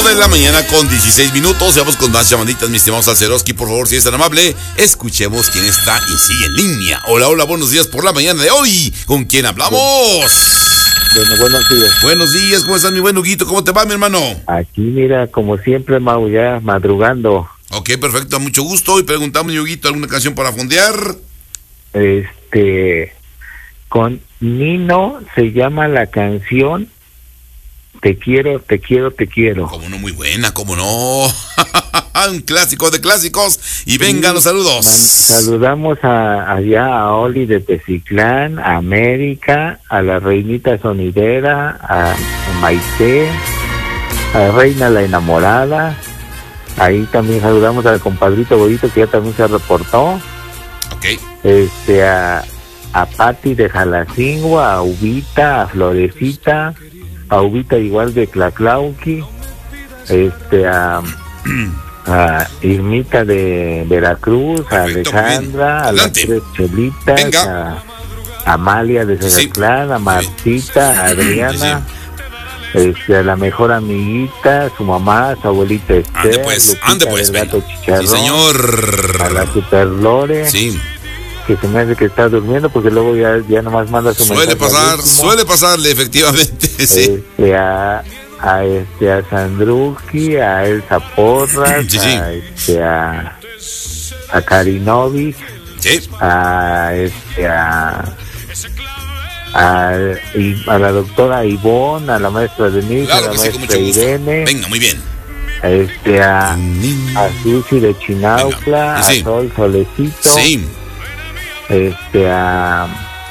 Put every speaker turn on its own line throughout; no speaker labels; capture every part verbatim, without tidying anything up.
de la mañana con dieciséis minutos. Vamos con más llamaditas, mi estimado Salceroski. Por favor, si es tan amable, escuchemos quién está y sigue en línea. Hola, hola, buenos días por la mañana de hoy. ¿Con quién hablamos?
Bueno, buenos días.
Buenos días, ¿cómo estás, mi buen Huguito? ¿Cómo te va, mi hermano?
Aquí, mira, como siempre, Mau, ya madrugando.
Ok, perfecto, mucho gusto. Y preguntamos, mi Huguito, ¿alguna canción para fondear?
Este, con Nino se llama la canción Te quiero, te quiero, te quiero.
Como no, muy buena, como no. Un clásico de clásicos. Y vengan los saludos.
Man, saludamos a, allá a Oli de Tecitlán, a América, a la Reinita Sonidera, a, a Maite, a Reina la Enamorada. Ahí también saludamos al compadrito Godito, que ya también se reportó.
Ok.
Este, a, a Pati de Jalacingo, a Ubita, a Florecita, a Ubita igual de Tlaclauqui, este, a, a Irmita de Veracruz, a
Perfecto,
Alejandra, a las tres Chelitas, a, a Amalia de Cezatlán, sí. A Martita, a Adriana, sí, sí. Este, a la mejor amiguita, su mamá, su abuelita Esther,
ande pues, ande pues,
del gato Chicharrón,
sí, señor.
A la Super Lore,
sí,
que se me hace que está durmiendo porque luego ya, ya nomás manda su
suele pasar, suele pasarle efectivamente, sí.
Este, a, a este a Sandruki, a Elsa Porras,
sí, sí.
a este a, a Karinovic,
sí.
a este a A, y a la doctora Ivonne, a la maestra Denise,
claro,
a la
sí,
maestra Irene.
Venga, muy bien.
A este a, a Susi de Chinaucla, sí, sí. A Sol Solecito.
Sí.
Este a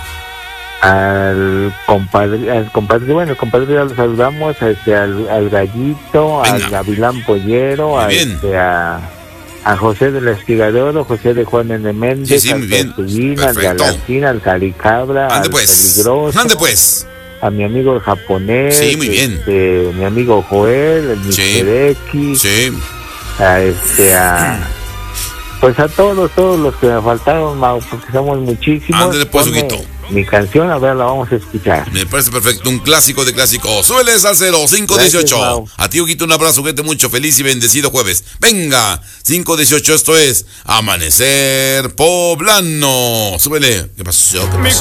al compadre, al compadre, bueno, el compadre ya lo saludamos, a este al, al Gallito, venga. Al Gavilán Pollero, a este a a José del Espigador, José de Juan N. Méndez,
sí, sí,
al Tortuguín, al Galancín, al Caricabra,
ande
al
pues.
Peligroso,
ande pues.
A mi amigo el japonés,
sí, muy bien.
Este, mi amigo Joel, el
sí.
mister X,
sí.
a este a pues a todos, todos los que me faltaron, Mau, porque somos muchísimos.
Ándale pues, Huguito.
Mi canción, a ver, la vamos a escuchar.
Me parece perfecto, un clásico de clásicos. Súbele Salcero, cinco dieciocho. A ti, Huguito, un abrazo, cuídate mucho, feliz y bendecido jueves. Venga, cinco dieciocho, esto es Amanecer Poblano. Súbele. ¿Qué pasó? ¿Qué pasó?